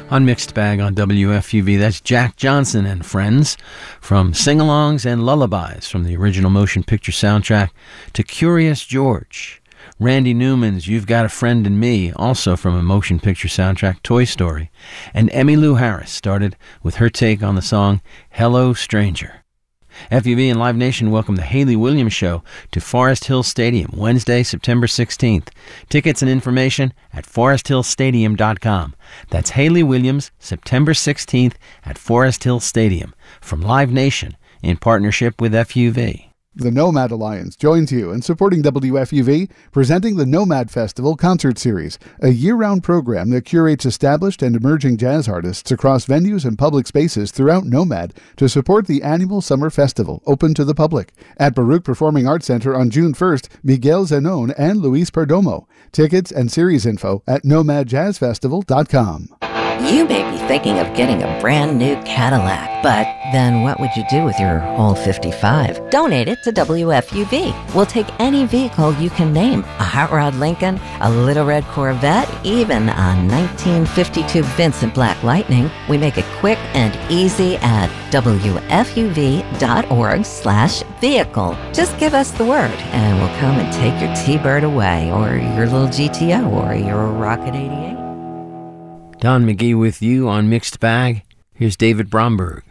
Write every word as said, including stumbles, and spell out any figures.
On Mixed Bag on W F U V, that's Jack Johnson and Friends, from sing-alongs and lullabies from the original motion picture soundtrack to Curious George. Randy Newman's You've Got a Friend in Me, also from a motion picture soundtrack, Toy Story. And Emmylou Harris started with her take on the song Hello Stranger. F U V and Live Nation welcome the Hayley Williams Show to Forest Hill Stadium Wednesday, September sixteenth. Tickets and information at forest hill stadium dot com. That's Hayley Williams, September sixteenth at Forest Hill Stadium from Live Nation in partnership with F U V. The Nomad Alliance joins you in supporting W F U V, presenting the Nomad Festival Concert Series, a year-round program that curates established and emerging jazz artists across venues and public spaces throughout Nomad to support the annual summer festival, open to the public. At Baruch Performing Arts Center on June first, Miguel Zenon and Luis Perdomo. Tickets and series info at nomad jazz festival dot com. You may be thinking of getting a brand new Cadillac, but then what would you do with your old fifty-five? Donate it to W F U V. We'll take any vehicle you can name. A hot rod Lincoln, a little red Corvette, even a nineteen fifty-two Vincent Black Lightning. We make it quick and easy at W F U V dot org slash vehicle. Just give us the word and we'll come and take your T-Bird away, or your little G T O, or your Rocket eighty-eight. Don McGee with you on Mixed Bag. Here's David Bromberg.